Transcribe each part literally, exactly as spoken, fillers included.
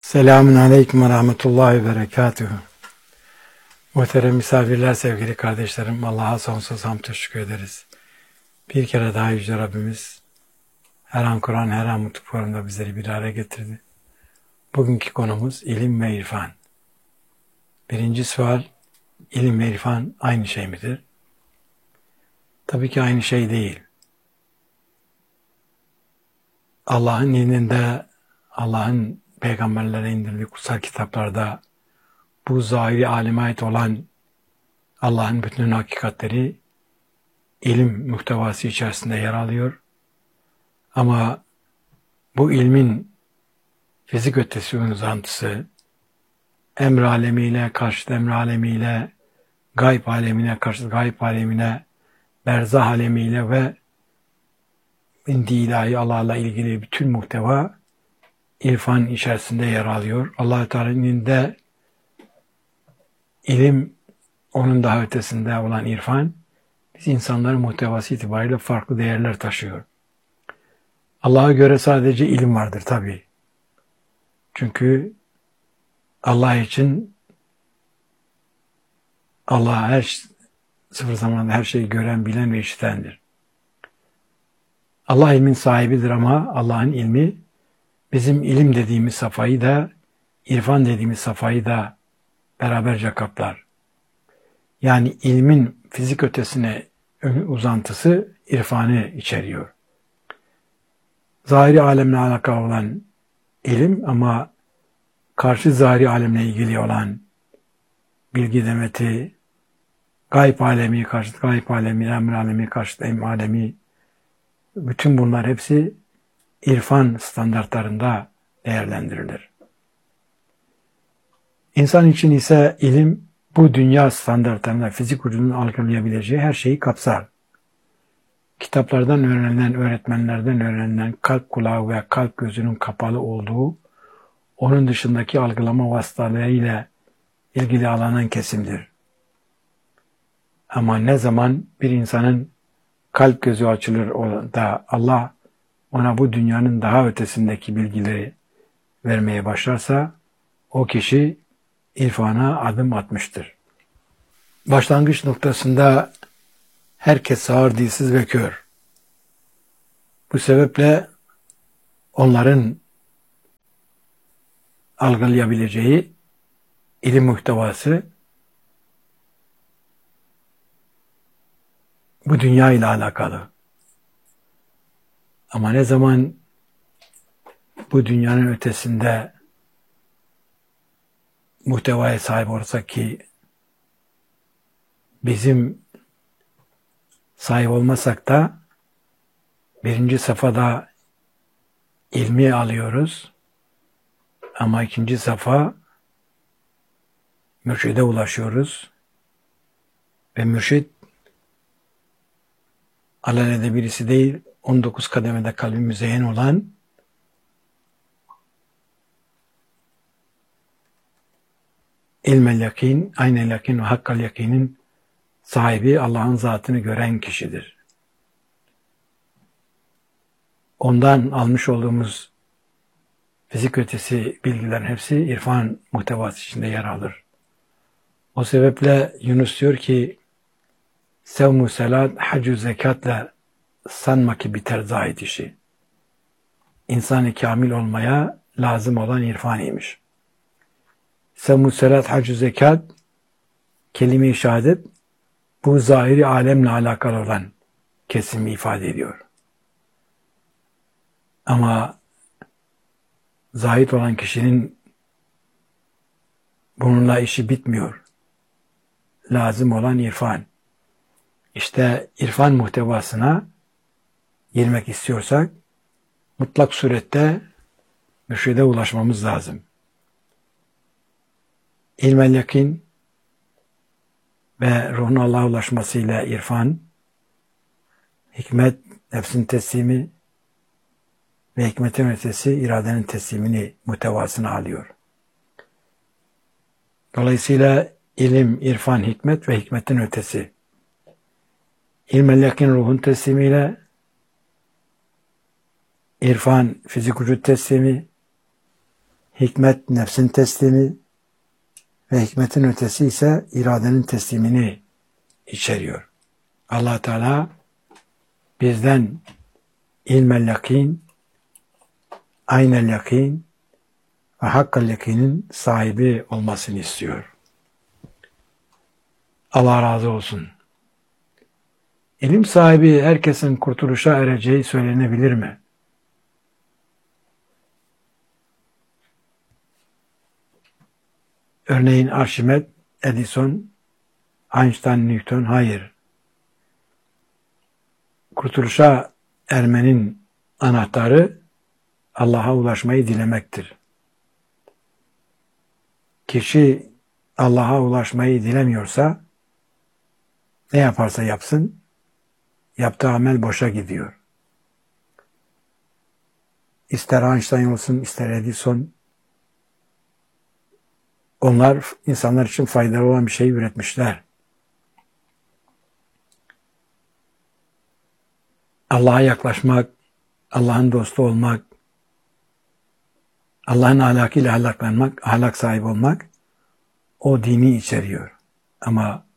Selamun Aleyküm ve Rahmetullahi ve Berekatuhu. Muhterem misafirler, sevgili kardeşlerim, Allah'a sonsuz hamd teşekkür ederiz. Bir kere daha Yüce Rabbimiz her an Kur'an, her an mutlu programda bizleri bir araya getirdi. Bugünkü konumuz ilim ve irfan. Birinci sual, ilim ve irfan aynı şey midir? Tabii ki aynı şey değil. Allah'ın indinde, Allah'ın peygamberlere indirdiği kutsal kitaplarda bu zahiri aleme ait olan Allah'ın bütün hakikatleri ilim muhtevası içerisinde yer alıyor. Ama bu ilmin fizik ötesi uzantısı, emr alemiyle, karşıt emr alemiyle, gayb alemine, karşıt gayb alemine, berzah alemiyle ve indi ilahi Allah'la ilgili bütün muhteva irfan içerisinde yer alıyor. Allah-u Teala'nın indinde ilim, onun daha ötesinde olan irfan, biz insanların muhtevası itibariyle farklı değerler taşıyor. Allah'a göre sadece ilim vardır tabii. Çünkü Allah için Allah her sıfır zamanda her şeyi gören, bilen ve işitendir. Allah ilmin sahibidir ama Allah'ın ilmi bizim ilim dediğimiz safhayı da, irfan dediğimiz safhayı da beraberce kaplar. Yani ilmin fizik ötesine uzantısı irfanı içeriyor. Zahiri alemle alakalı olan ilim ama karşı zahiri alemle ilgili olan bilgi demeti, gayb alemi, karşıt gayb alemi, emr alemi, karşıt emr alemi, bütün bunlar hepsi irfan standartlarında değerlendirilir. İnsan için ise ilim bu dünya standartlarında fizik ucunun algılayabileceği her şeyi kapsar. Kitaplardan öğrenilen, öğretmenlerden öğrenilen kalp kulağı ve kalp gözünün kapalı olduğu, onun dışındaki algılama vasıtalarıyla ilgili alanın kesimdir. Ama ne zaman bir insanın kalp gözü açılır da Allah ona bu dünyanın daha ötesindeki bilgileri vermeye başlarsa o kişi irfana adım atmıştır. Başlangıç noktasında herkes sağır, dilsiz ve kör. Bu sebeple onların algılayabileceği ilim muhtevası bu dünya ile alakalı. Ama ne zaman bu dünyanın ötesinde muhtevaya sahip olursak ki bizim sahip olmasak da birinci safhada ilmi alıyoruz ama ikinci safha mürşide ulaşıyoruz ve mürşid alelade birisi değil, on dokuz kademede kalbi müzeyyen olan ilmel yakin, aynel yakin ve hakkal yakinin sahibi Allah'ın zatını gören kişidir. Ondan almış olduğumuz fizik ötesi bilgilerin hepsi irfan muhtevası içinde yer alır. O sebeple Yunus diyor ki sevmu selat, hacü zekatla sanma ki biter zahid işi. İnsan-ı kamil olmaya lazım olan irfaniymiş. Sevmu selat, hacü zekat, kelime-i şehadet bu zahiri alemle alakalı olan kesimi ifade ediyor. Ama zahid olan kişinin bununla işi bitmiyor. Lazım olan irfan. İşte irfan muhtevasına girmek istiyorsak mutlak surette mürşide ulaşmamız lazım. İlmel yakin ve ruhun Allah'a ulaşmasıyla irfan, hikmet, nefsin teslimi ve hikmetin ötesi iradenin teslimini muhtevasına alıyor. Dolayısıyla ilim, irfan, hikmet ve hikmetin ötesi. İlmel yakin ruhun teslimiyle, irfan fizik vücut teslimi, Hikmet nefsin teslimi ve hikmetin ötesi ise iradenin teslimini içeriyor. Allah Teala bizden ilmel yakin, aynel yakin ve hakkal yakinin sahibi olmasını istiyor. Allah razı olsun. İlim sahibi herkesin kurtuluşa ereceği söylenebilir mi? Örneğin Arşimet, Edison, Einstein, Newton, hayır. Kurtuluşa ermenin anahtarı Allah'a ulaşmayı dilemektir. Kişi Allah'a ulaşmayı dilemiyorsa ne yaparsa yapsın, yaptığı amel boşa gidiyor. İster Einstein olsun, ister Edison, onlar insanlar için faydalı olan bir şey üretmişler. Allah'a yaklaşmak, Allah'ın dostu olmak, Allah'ın ahlakıyla ahlaklanmak, ahlak sahibi olmak o dini içeriyor. Ama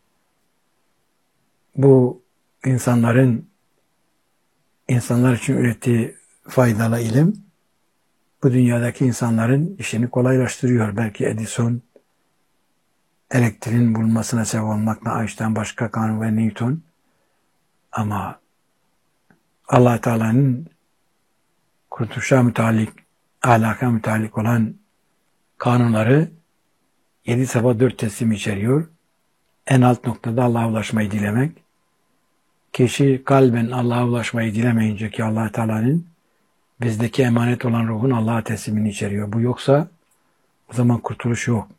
bu insanların insanlar için ürettiği faydalı ilim bu dünyadaki insanların işini kolaylaştırıyor. Belki Edison elektriğin bulunmasına sebep olmakla Einstein başka kanun ve Newton, ama Allah Teala'nın kurtuluşa müteallik, ahlaka müteallik olan kanunları yedi sabah dört teslim içeriyor. En alt noktada Allah'a ulaşmayı dilemek. Kişi kalben Allah'a ulaşmayı dilemeyince ki Allah Teala'nın bizdeki emanet olan ruhun Allah'a teslimini içeriyor. Bu yoksa o zaman kurtuluş yok.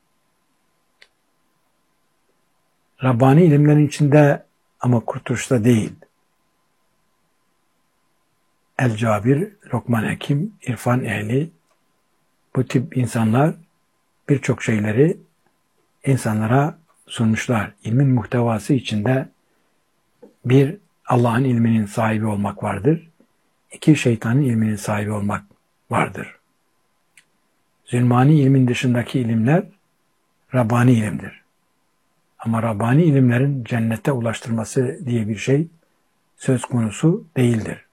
Rabbani ilimlerin içinde ama kurtuluşta değil. El-Cabir, Lokman Hekim, İrfan ehli, bu tip insanlar birçok şeyleri insanlara sunmuşlar. İlmin muhtevası içinde bir, Allah'ın ilminin sahibi olmak vardır. İki, şeytanın ilminin sahibi olmak vardır. Zulmani ilmin dışındaki ilimler Rabbani ilimdir. Ama Rabbani ilimlerin cennete ulaştırması diye bir şey söz konusu değildir.